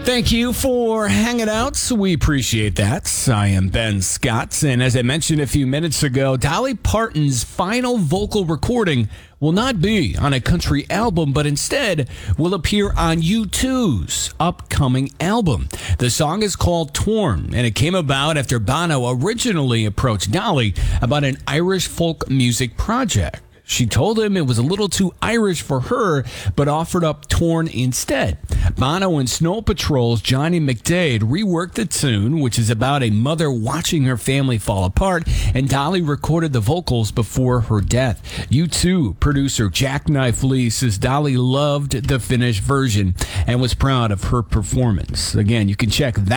Thank you for hanging out. We appreciate that. I am Ben Scott, and as I mentioned a few minutes ago, Dolly Parton's final vocal recording will not be on a country album, but instead will appear on U2's upcoming album. The song is called Torn, and it came about after Bono originally approached Dolly about an Irish folk music project. She told him it was a little too Irish for her, but offered up Torn instead. Bono and Snow Patrol's Johnny McDaid reworked the tune, which is about a mother watching her family fall apart, and Dolly recorded the vocals before her death. U2 producer Jackknife Lee says Dolly loved the finished version and was proud of her performance. Again, you can check that